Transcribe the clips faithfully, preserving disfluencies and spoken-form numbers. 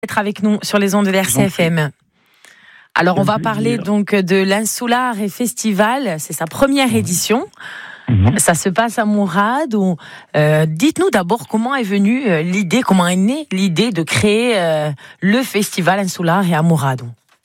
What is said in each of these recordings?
Être avec nous sur les ondes de l'R C F M. Alors on va parler donc de l'Insulare Festival, c'est sa première édition. Mmh. Ça se passe à Mourad. Où, euh, dites-nous d'abord comment est venue euh, l'idée, comment est née l'idée de créer euh, le festival Insulare à Mourad.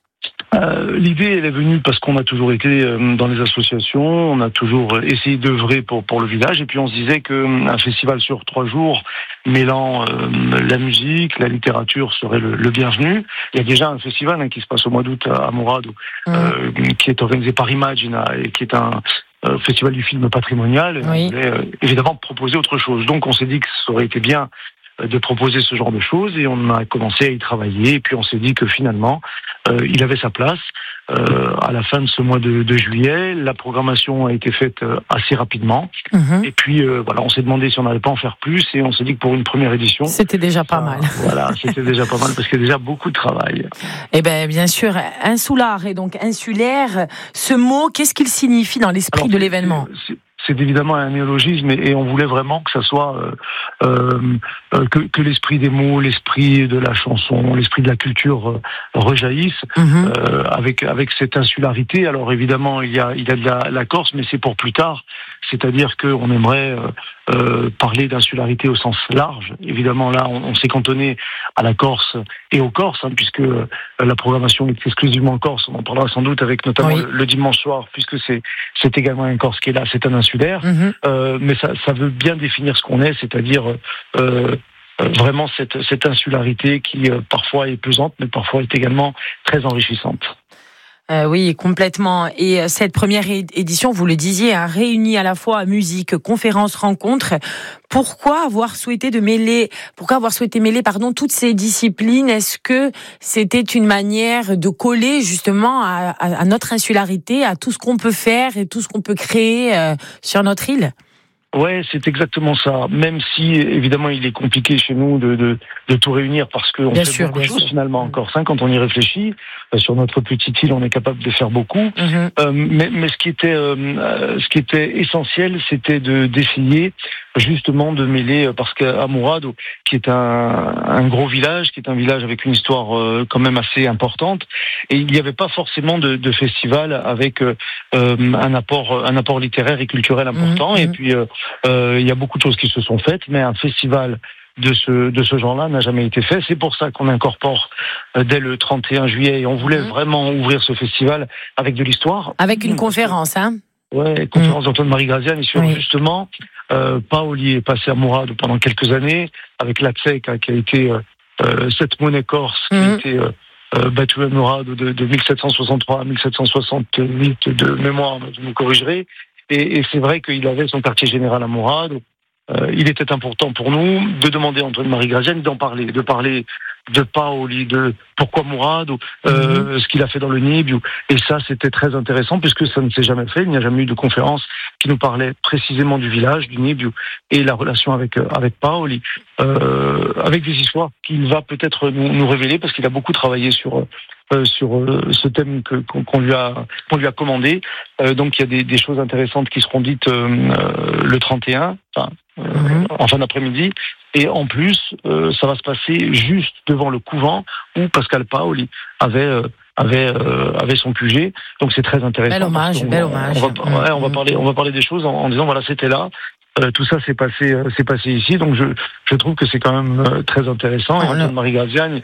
Euh, l'idée, elle est venue parce qu'on a toujours été euh, dans les associations, on a toujours essayé d'œuvrer pour pour le village, et puis on se disait qu'un festival sur trois jours mêlant euh, la musique, la littérature serait le, le bienvenu. Il y a déjà un festival hein, qui se passe au mois d'août à, à Mourad, mmh. euh, qui est organisé par Imagine et qui est un euh, festival du film patrimonial. Oui. On voulait euh, évidemment proposer autre chose. Donc on s'est dit que ça aurait été bien de proposer ce genre de choses, et on a commencé à y travailler, et puis on s'est dit que finalement euh, il avait sa place. Euh, à la fin de ce mois de, de juillet, la programmation a été faite euh, assez rapidement, mmh. et puis euh, voilà, on s'est demandé si on n'allait pas en faire plus, et on s'est dit que pour une première édition, c'était déjà pas ça, mal. Voilà, c'était déjà pas mal parce qu'il y a déjà beaucoup de travail. Eh ben bien sûr, Insulare et donc insulaire, ce mot, qu'est-ce qu'il signifie dans l'esprit Alors, de l'événement? c'est, c'est... C'est évidemment un néologisme, et on voulait vraiment que ça soit euh, euh, que, que l'esprit des mots, l'esprit de la chanson, l'esprit de la culture euh, rejaillisse mmh. euh, avec avec cette insularité. Alors évidemment, il y a il y a de la, la Corse, mais c'est pour plus tard. C'est-à-dire qu'on aimerait euh, euh, parler d'insularité au sens large. Évidemment, là, on, on s'est cantonné à la Corse et aux Corses, hein, puisque euh, la programmation est exclusivement Corse. On en parlera sans doute avec notamment oui. le, le dimanche soir, puisque c'est c'est également un Corse qui est là, c'est un insulaire. Mmh. Euh, mais ça, ça veut bien définir ce qu'on est, c'est-à-dire euh, euh, vraiment cette, cette insularité qui euh, parfois est pesante, mais parfois est également très enrichissante. Euh, oui, complètement. Et euh, cette première édition, vous le disiez, a réuni à la fois musique, conférences, rencontres. Pourquoi avoir souhaité de mêler, pourquoi avoir souhaité mêler, pardon, toutes ces disciplines? Est-ce que c'était une manière de coller justement à, à, à notre insularité, à tout ce qu'on peut faire et tout ce qu'on peut créer euh, sur notre île? Ouais, c'est exactement ça. Même si, évidemment, il est compliqué chez nous de, de, de tout réunir parce qu'on fait sûr, beaucoup de choses sûr. finalement en Corse. Hein, quand on y réfléchit, euh, sur notre petite île, on est capable de faire beaucoup. Mm-hmm. Euh, mais, mais ce qui était, euh, ce qui était essentiel, c'était de d'essayer justement de mêler, parce qu'à Mourad, qui est un, un gros village, qui est un village avec une histoire euh, quand même assez importante, et il n'y avait pas forcément de, de festival avec euh, un apport, un apport littéraire et culturel important. Mm-hmm. Et puis euh, Euh, il y a beaucoup de choses qui se sont faites, mais un festival de ce de ce genre-là n'a jamais été fait. C'est pour ça qu'on incorpore euh, dès le trente et un juillet, et on voulait mmh. vraiment ouvrir ce festival avec de l'histoire. Avec une mmh. conférence, hein Ouais, conférence mmh. d'Antoine-Marie Graziani sur oui. justement euh, Paoli est passé à Mourad pendant quelques années avec la Tsek, hein, qui a été euh, euh, cette monnaie corse qui mmh. a été euh, euh, battue à Mourad de, de mille sept cent soixante-trois à mille sept cent soixante-huit de mémoire, vous me corrigerez. Et, et c'est vrai qu'il avait son quartier général à Mourad. Euh, il était important pour nous de demander à Antoine-Marie Graziani d'en parler, de parler de Paoli, de pourquoi Mourad, euh, mm-hmm. ce qu'il a fait dans le Nibiu. Et ça, c'était très intéressant puisque ça ne s'est jamais fait. Il n'y a jamais eu de conférence qui nous parlait précisément du village, du Nibiu, et la relation avec avec Paoli, euh, avec des histoires qu'il va peut-être nous, nous révéler parce qu'il a beaucoup travaillé sur. Euh, sur euh, ce thème que, qu'on, qu'on lui a qu'on lui a commandé. Euh, donc il y a des, des choses intéressantes qui seront dites euh, euh, le trente et un, enfin, euh, mm-hmm. en fin d'après-midi. Et en plus, euh, ça va se passer juste devant le couvent où Pascal Paoli avait euh, avait euh, avait son Q G. Donc c'est très intéressant. Bel hommage, bel hommage. On va, mm-hmm. ouais, on va parler on va parler des choses en, en disant voilà, c'était là. Euh, tout ça s'est passé, euh, s'est passé ici, donc je, je trouve que c'est quand même euh, très intéressant. Et Antoine-Marie Graziani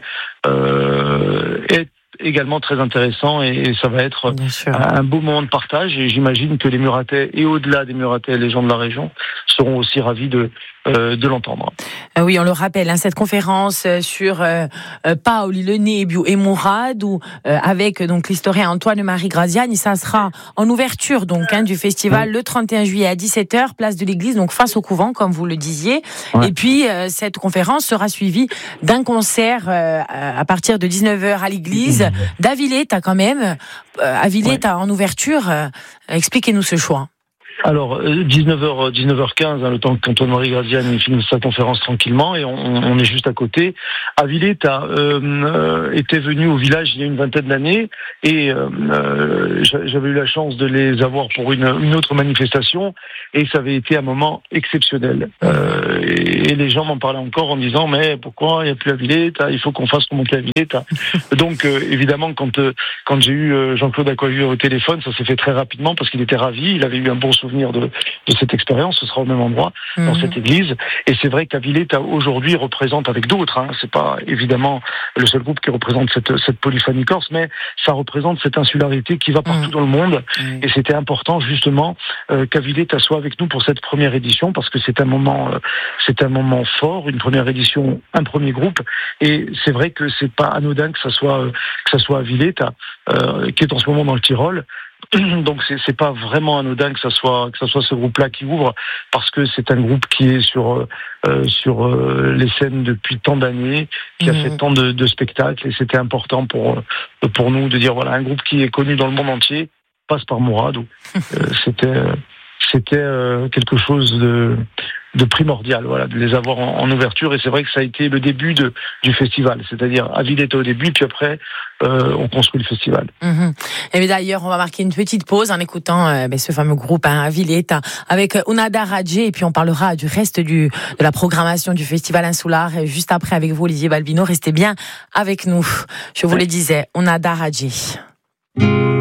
euh, est également très intéressant, et ça va être un beau moment de partage, et j'imagine que les Muratais, et au-delà des Muratais, les gens de la région seront aussi ravis de euh, de l'entendre. Euh, oui, on le rappelle, hein, cette conférence sur euh, euh, Paoli, le Nibiu et Mourad, où euh, avec donc l'historien Antoine-Marie Graziani, ça sera en ouverture donc hein, du festival oui. le trente et un juillet à dix-sept heures, place de l'église, donc face au couvent, comme vous le disiez. Ouais. Et puis euh, cette conférence sera suivie d'un concert euh, à partir de dix-neuf heures à l'église d'Avilés, t'as quand même euh, Avilés, ouais. t'as en ouverture. Euh, expliquez-nous ce choix. Alors, dix-neuf heures, dix-neuf heures quinze, hein, le temps qu'Antoine-Marie Graziani finisse sa conférence tranquillement, et on, on est juste à côté. Aviletta euh, était venu au village il y a une vingtaine d'années, et euh, j'avais eu la chance de les avoir pour une, une autre manifestation, et ça avait été un moment exceptionnel. Euh, et, et les gens m'en parlaient encore en disant, mais pourquoi il n'y a plus Aviletta, il faut qu'on fasse remonter Aviletta. Donc, euh, évidemment, quand, euh, quand j'ai eu Jean-Claude Aquaviva au téléphone, ça s'est fait très rapidement, parce qu'il était ravi, il avait eu un bon souvenir De, de cette expérience. Ce sera au même endroit, mmh. dans cette église. Et c'est vrai qu'Aviletta aujourd'hui représente avec d'autres, hein, c'est pas évidemment le seul groupe qui représente cette, cette polyphonie corse, mais ça représente cette insularité qui va partout mmh. dans le monde. Mmh. Et c'était important justement euh, qu'Aviletta soit avec nous pour cette première édition, parce que c'est un moment, euh, c'est un moment fort, une première édition, un premier groupe. Et c'est vrai que c'est pas anodin que ça soit euh, que ça soit Aviletta, euh, qui est en ce moment dans le Tyrol. Donc c'est, c'est pas vraiment anodin que ça soit que ça soit ce groupe-là qui ouvre, parce que c'est un groupe qui est sur euh, sur euh, les scènes depuis tant d'années, qui a mmh. fait tant de, de spectacles, et c'était important pour pour nous de dire voilà, un groupe qui est connu dans le monde entier passe par Mourad. euh, c'était c'était euh, quelque chose de de primordial, voilà, de les avoir en, en ouverture. Et c'est vrai que ça a été le début de, du festival, c'est-à-dire Aviletta au début, puis après euh, on construit le festival. Mmh. Et d'ailleurs, on va marquer une petite pause en écoutant euh, ben, ce fameux groupe, hein, Aviletta, avec Unada Radje, et puis on parlera du reste du, de la programmation du festival Insular juste après avec vous, Olivier Balbino. Restez bien avec nous. Je vous ouais. le disais, Unada Radje.